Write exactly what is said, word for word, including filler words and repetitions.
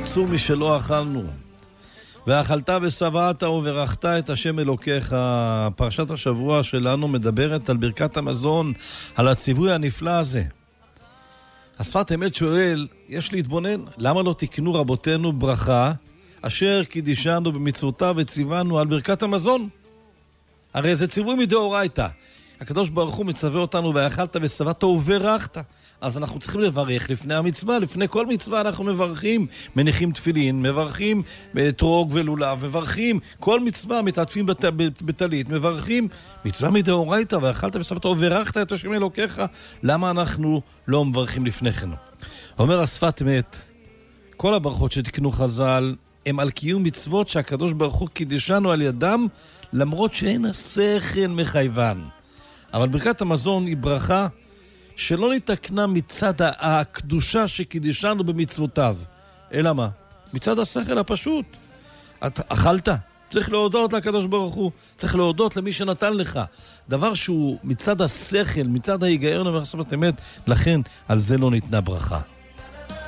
פסול משלא אכלנו. ואכלת ושבעת וברכת את השם אלוקיך. פרשת השבוע שלנו מדברת על ברכת המזון, על הציווי הנפלא הזה. השפת אמת שואל, יש להתבונן, למה לא תקנו רבותינו ברכה, אשר קידישנו במצוותיו וציוונו על ברכת המזון? הרי זה ציווי מדאורייתא. הקדוש ברוך הוא מצווה אותנו, ואכלת ושבעת וברכת. אז אנחנו צריכים לברך לפני המצווה, לפני כל מצווה אנחנו מברכים, מניחים תפילין, מברכים תרוג ולולב, מברכים כל מצווה, מתעטפים בת, בטלית, מברכים מצווה מדאורייתא, ואכלת ושבעת וברכת את השם אלוקיך. למה אנחנו לא מברכים לפני כן? אומר השפת אמת, כל הברכות שתקנו חז"ל הם על קיום מצוות שהקדוש ברוך הוא קידשנו על ידם, למרות שאין השכל מחייבן. אבל ברכת המזון היא ברכה שלא נתקנה מצד הקדושה שקידשנו במצוותיו. אלא מה? מצד השכל הפשוט. את אכלת, צריך להודות לקדוש ברוך הוא, צריך להודות למי שנתן לך. דבר שהוא מצד השכל, מצד ההיגיון, אומר השפת אמת, לכן על זה לא ניתנה ברכה.